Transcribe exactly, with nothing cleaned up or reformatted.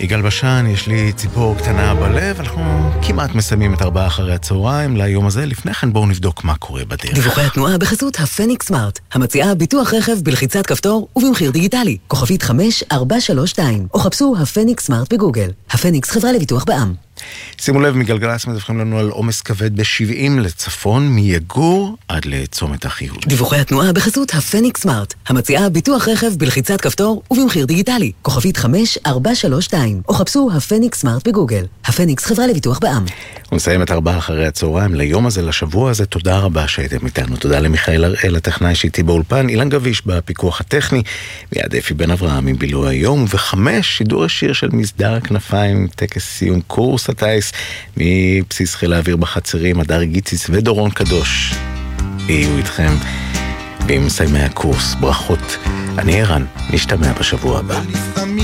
יגאל בשן, יש לי ציפור קטנה בלב, אנחנו כמעט מסיימים את ארבעה אחרי הצהריים ליום הזה. לפני כן בואו נבדוק מה קורה בדרך. דיווחי התנועה בחסות הפניקס סמארט, המציעה ביטוח רכב בלחיצת כפתור ובמחיר דיגיטלי. כוכבית חמש ארבע שלוש שתיים, או חפשו הפניקס סמארט בגוגל. הפניקס חברה לביטוח בע"מ. שימו לב, מגלגלצ מדווחים לנו על עומס כבד ב-שבעים לצפון, מיגור עד לצומת אחיהוד. דיווחי התנועה בחסות הפניקס סמארט, המציעה ביטוח רכב בלחיצת כפתור ובמחיר דיגיטלי. כוכבית חמש ארבע שלוש שתיים, או חפשו הפניקס סמארט בגוגל. הפניקס חברה לביטוח בע"מ. ונסיים את ארבעה אחרי הצהריים ליום הזה, לשבוע הזה. תודה רבה שהייתם איתנו. תודה למיכאל הראל, הטכנאי שאיתי באולפן, אילן גביש בפיקוח הטכני, מיד אפי בן אברהם עם בילוי היום, וחמש שידור השיר של מסדר הכנפיים, טקס סיום קורס הטייס מבסיס חיל האוויר בחצרים, הדר גיציס ודורון קדוש יהיו איתכם ועם מסיימי הקורס. ברכות. אני ערן, נשתמע בשבוע הבא.